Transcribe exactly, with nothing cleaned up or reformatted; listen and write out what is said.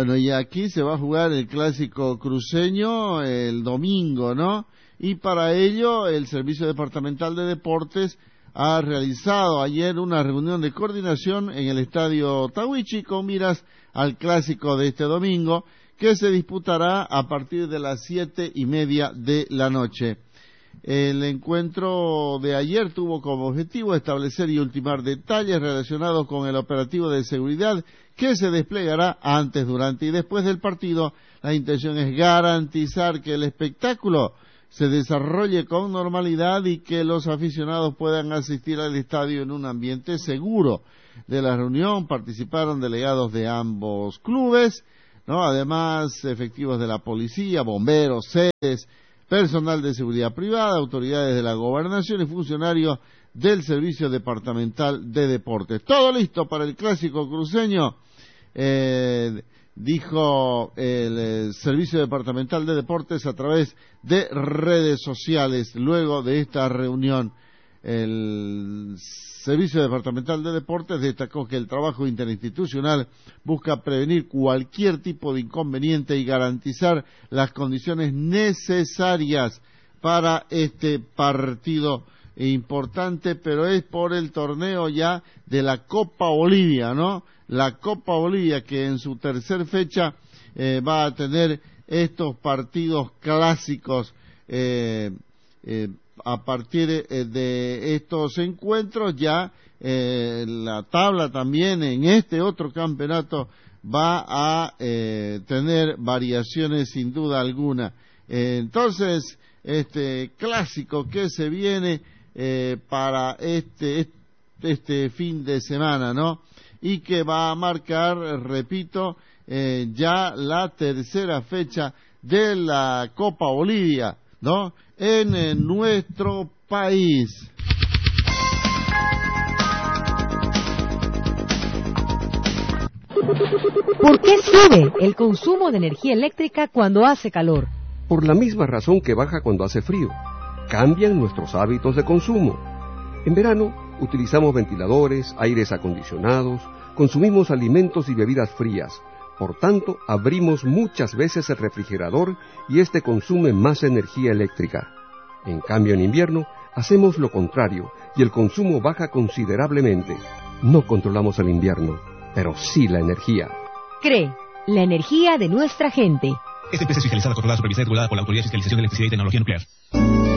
Bueno, y aquí se va a jugar el clásico cruceño el domingo, ¿no? Y para ello el Servicio Departamental de Deportes ha realizado ayer una reunión de coordinación en el Estadio Tahuichi con miras al clásico de este domingo, que se disputará a partir de las siete y media de la noche. El encuentro de ayer tuvo como objetivo establecer y ultimar detalles relacionados con el operativo de seguridad que se desplegará antes, durante y después del partido. La intención es garantizar que el espectáculo se desarrolle con normalidad y que los aficionados puedan asistir al estadio en un ambiente seguro. De la reunión participaron delegados de ambos clubes, ¿no? Además, efectivos de la policía, bomberos, sedes, personal de seguridad privada, autoridades de la gobernación y funcionarios del Servicio Departamental de Deportes. Todo listo para el clásico cruceño, eh, dijo el, el Servicio Departamental de Deportes a través de redes sociales. Luego de esta reunión, el Servicio Departamental de Deportes destacó que el trabajo interinstitucional busca prevenir cualquier tipo de inconveniente y garantizar las condiciones necesarias para este partido importante, pero es por el torneo ya de la Copa Bolivia, ¿no? La Copa Bolivia, que en su tercer fecha eh, va a tener estos partidos clásicos eh, eh, a partir eh, de estos encuentros. Ya eh, la tabla también en este otro campeonato va a eh, tener variaciones sin duda alguna. Eh, entonces, este clásico que se viene eh, para este, este fin de semana, ¿no? Y que va a marcar, repito, eh, ya la tercera fecha de la Copa Bolivia, ¿no? En, en nuestro país. ¿Por qué sube el consumo de energía eléctrica cuando hace calor? Por la misma razón que baja cuando hace frío. Cambian nuestros hábitos de consumo. En verano utilizamos ventiladores, aires acondicionados, consumimos alimentos y bebidas frías. Por tanto, abrimos muchas veces el refrigerador y este consume más energía eléctrica. En cambio, en invierno, hacemos lo contrario y el consumo baja considerablemente. No controlamos el invierno, pero sí la energía. C R E, la energía de nuestra gente. Esta empresa es fiscalizada, controlada, supervisada y regulada por la Autoridad de Fiscalización de Electricidad y Tecnología Nuclear.